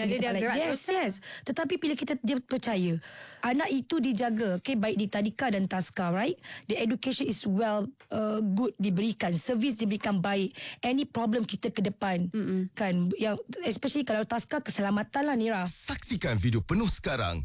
Dia gerak yes. Tetapi bila dia percaya anak itu dijaga, okay, baik di tadika dan taska, right? The education is good diberikan, servis diberikan baik. Any problem kita ke depan, kan? Yang especially kalau taska, keselamatan lah, Nira. Saksikan video penuh sekarang